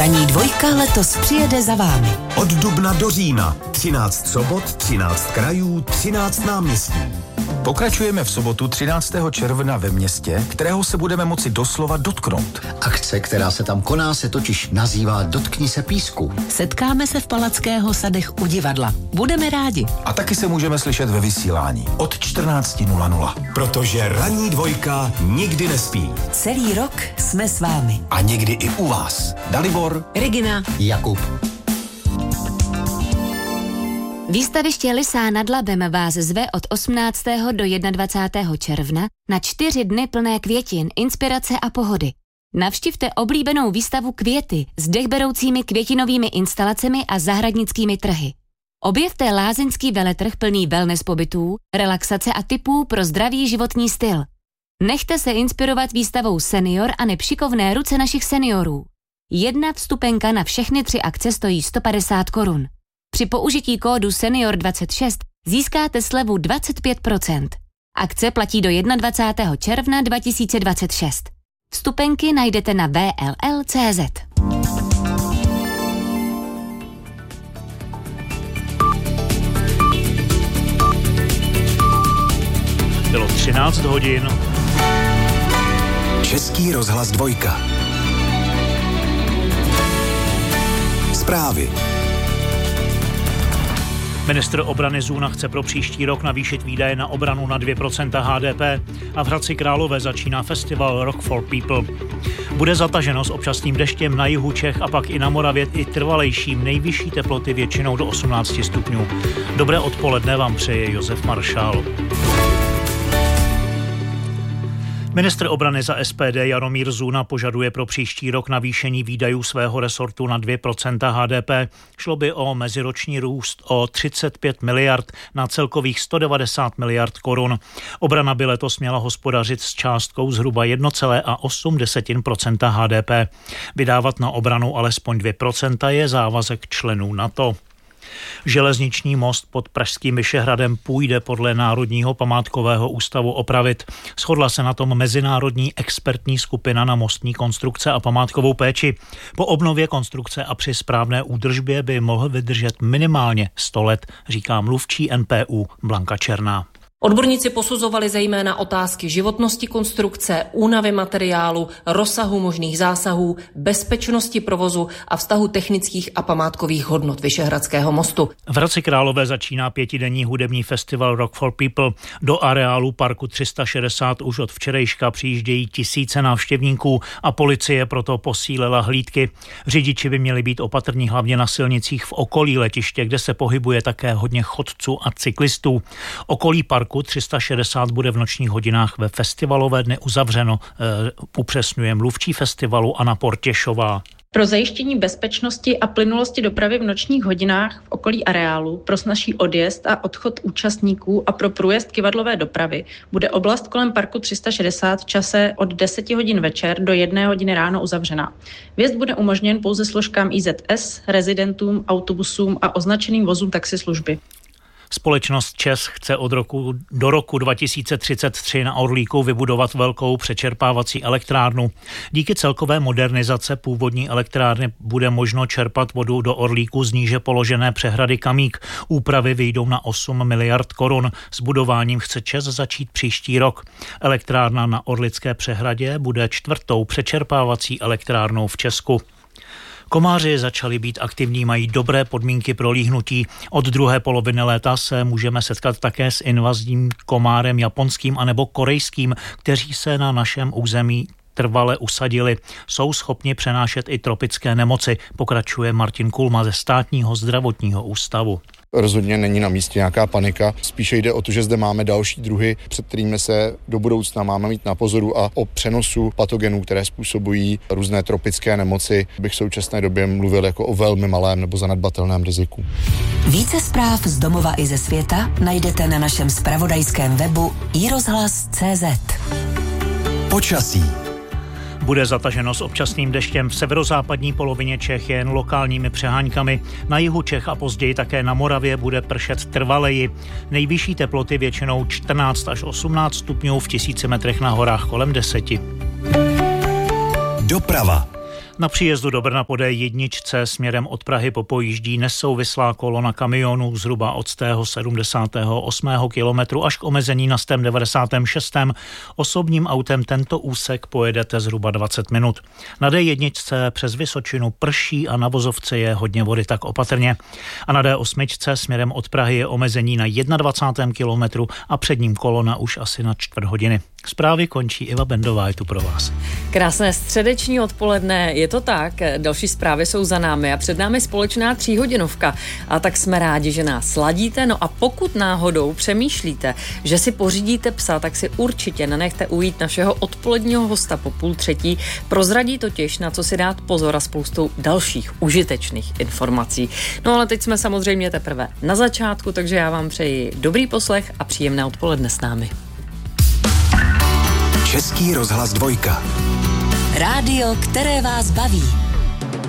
Ranní dvojka letos přijede za vámi. Od dubna do října. 13 sobot, 13 krajů, 13 náměstí. Pokračujeme v sobotu 13. června ve městě, kterého se budeme moci doslova dotknout. Akce, která se tam koná, se totiž nazývá Dotkni se písku. Setkáme se v Palackého sadech u divadla. Budeme rádi. A taky se můžeme slyšet ve vysílání od 14:00. Protože ranní dvojka nikdy nespí. Celý rok jsme s vámi. A někdy i u vás. Dalibor, Regina, Jakub. Výstaviště Lysá nad Labem vás zve od 18. do 21. června na 4 dny plné květin, inspirace a pohody. Navštivte oblíbenou výstavu Květy s dechberoucími květinovými instalacemi a zahradnickými trhy. Objevte lázeňský veletrh plný wellness pobytů, relaxace a tipů pro zdravý životní styl. Nechte se inspirovat výstavou Senior a nepšikovné ruce našich seniorů. Jedna vstupenka na všechny 3 akce stojí 150 korun. Při použití kódu SENIOR26 získáte slevu 25%. Akce platí do 21. června 2026. Vstupenky najdete na vll.cz. Bylo 13 hodin. Český rozhlas 2. Zprávy. Ministr obrany Zůna chce pro příští rok navýšit výdaje na obranu na 2% HDP a v Hradci Králové začíná festival Rock for People. Bude zataženo s občasným deštěm na jihu Čech a pak i na Moravě i trvalejším, nejvyšší teploty většinou do 18 stupňů. Dobré odpoledne vám přeje Josef Maršál. Ministr obrany za SPD Jaromír Zůna požaduje pro příští rok navýšení výdajů svého resortu na 2% HDP. Šlo by o meziroční růst o 35 miliard na celkových 190 miliard korun. Obrana by letos měla hospodařit s částkou zhruba 1,8% HDP. Vydávat na obranu alespoň 2% je závazek členů NATO. Železniční most pod pražským Vyšehradem půjde podle Národního památkového ústavu opravit. Shodla se na tom mezinárodní expertní skupina na mostní konstrukce a památkovou péči. Po obnově konstrukce a při správné údržbě by mohl vydržet minimálně 100 let, říká mluvčí NPÚ Blanka Černá. Odborníci posuzovali zejména otázky životnosti konstrukce, únavy materiálu, rozsahu možných zásahů, bezpečnosti provozu a vztahu technických a památkových hodnot Vyšehradského mostu. V Hradci Králové začíná 5denní hudební festival Rock for People. Do areálu parku 360 už od včerejška přijíždějí tisíce návštěvníků a policie proto posílila hlídky. Řidiči by měli být opatrní hlavně na silnicích v okolí letiště, kde se pohybuje také hodně chodců a cyklistů. Okolí parku 360 bude v nočních hodinách ve festivalové dny uzavřeno, upřesňuje mluvčí festivalu Anna Portěšová. Pro zajištění bezpečnosti a plynulosti dopravy v nočních hodinách v okolí areálu, pro snazší odjezd a odchod účastníků a pro průjezd kyvadlové dopravy bude oblast kolem parku 360 v čase od 10 hodin večer do 1 hodiny ráno uzavřena. Vjezd bude umožněn pouze složkám IZS, rezidentům, autobusům a označeným vozům taxislužby. Společnost ČEZ chce do roku 2033 na Orlíku vybudovat velkou přečerpávací elektrárnu. Díky celkové modernizace původní elektrárny bude možno čerpat vodu do Orlíku z níže položené přehrady Kamík. Úpravy vyjdou na 8 miliard korun. S budováním chce ČEZ začít příští rok. Elektrárna na Orlické přehradě bude 4. přečerpávací elektrárnou v Česku. Komáři začali být aktivní, mají dobré podmínky pro líhnutí. Od druhé poloviny léta se můžeme setkat také s invazním komárem japonským anebo korejským, kteří se na našem území trvale usadili. Jsou schopni přenášet i tropické nemoci, pokračuje Martin Kulma ze Státního zdravotního ústavu. Rozhodně není na místě nějaká panika, spíše jde o to, že zde máme další druhy, před kterými se do budoucna máme mít na pozoru a o přenosu patogenů, které způsobují různé tropické nemoci, bych v současné době mluvil jako o velmi malém nebo zanedbatelném riziku. Více zpráv z domova i ze světa najdete na našem zpravodajském webu iRozhlas.cz. Počasí. Bude zataženo s občasným deštěm v severozápadní polovině Čech jen lokálními přeháňkami. Na jihu Čech a později také na Moravě bude pršet trvaleji. Nejvyšší teploty většinou 14 až 18 stupňů, v 1000 metrech na horách kolem 10. Doprava. Na příjezdu do Brna po D1 směrem od Prahy po Pojíždí nesouvislá kolona kamionů zhruba od 78. kilometru až k omezení na 96. Osobním autem tento úsek pojedete zhruba 20 minut. Na D1 přes Vysočinu prší a na vozovce je hodně vody, tak opatrně. A na D8 směrem od Prahy je omezení na 21. kilometru a před ním kolona už asi na čtvrt hodiny. Zprávy končí, Iva Bendová je tu pro vás. Krásné středeční odpoledne, je to tak, další zprávy jsou za námi a před námi společná 3hodinovka. A tak jsme rádi, že nás sladíte, no a pokud náhodou přemýšlíte, že si pořídíte psa, tak si určitě nenechte ujít našeho odpoledního hosta po 2:30. Prozradí totiž, na co si dát pozor a spoustou dalších užitečných informací. No ale teď jsme samozřejmě teprve na začátku, takže já vám přeji dobrý poslech a příjemné odpoledne s námi. Český rozhlas 2. Rádio, které vás baví.